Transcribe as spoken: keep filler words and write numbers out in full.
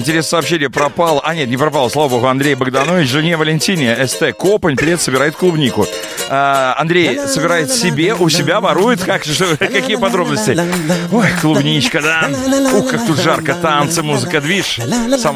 Интересное сообщение пропало. А нет, не пропало, слава богу. Андрей Богданович, жене Валентине, СТ Копань, привет, собирает клубнику. А, Андрей собирает себе, у себя ворует. Как, что, какие подробности? Ой, клубничка, да. Ух, как тут жарко, танцы, музыка, движ. Сам